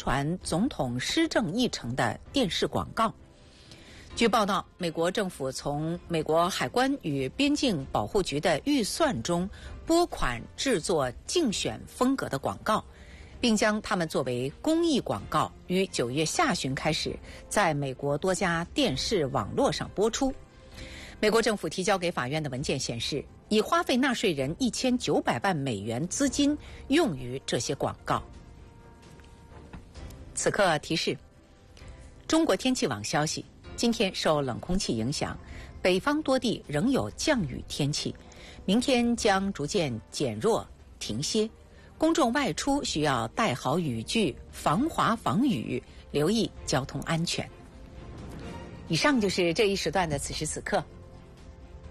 传总统施政议程的电视广告。据报道，美国政府从美国海关与边境保护局的预算中拨款制作竞选风格的广告，并将它们作为公益广告于9月下旬开始在美国多家电视网络上播出。美国政府提交给法院的文件显示，已花费纳税人1900万美元资金用于这些广告。此刻提示：中国天气网消息，今天受冷空气影响，北方多地仍有降雨天气，明天将逐渐减弱停歇。公众外出需要带好雨具，防滑防雨，留意交通安全。以上就是这一时段的此时此刻。